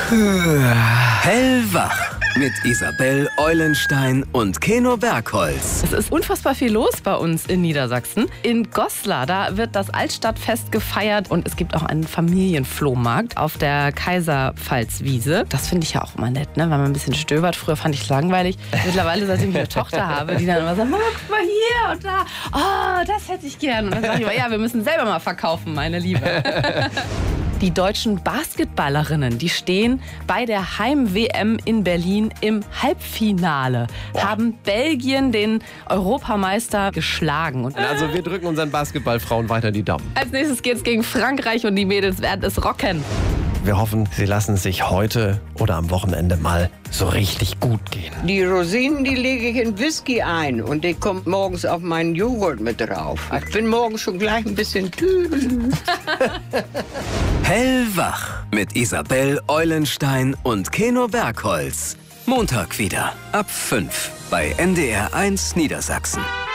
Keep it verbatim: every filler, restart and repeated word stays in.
Hellwach mit Isabel Eulenstein und Keno Bergholz. Es ist unfassbar viel los bei uns in Niedersachsen. In Goslar, da wird das Altstadtfest gefeiert und es gibt auch einen Familienflohmarkt auf der Kaiserpfalzwiese. Das finde ich ja auch immer nett, ne? Weil man ein bisschen stöbert. Früher fand ich es langweilig. Mittlerweile, seitdem ich eine Tochter habe, die dann immer sagt, Mama, guck mal hier und da. Oh, das hätte ich gern. Und dann sage ich immer, ja, wir müssen selber mal verkaufen, meine Liebe. Die deutschen Basketballerinnen, die stehen bei der Heim-W M in Berlin im Halbfinale, Boah. haben Belgien, den Europameister, geschlagen. Und also wir drücken unseren Basketballfrauen weiter die Daumen. Als nächstes geht's gegen Frankreich und die Mädels werden es rocken. Wir hoffen, sie lassen es sich heute oder am Wochenende mal so richtig gut gehen. Die Rosinen, die lege ich in Whisky ein und die kommt morgens auf meinen Joghurt mit drauf. Ich bin morgens schon gleich ein bisschen tüdel. Hellwach mit Isabel Eulenstein und Keno Bergholz. Montag wieder ab fünf bei N D R eins Niedersachsen.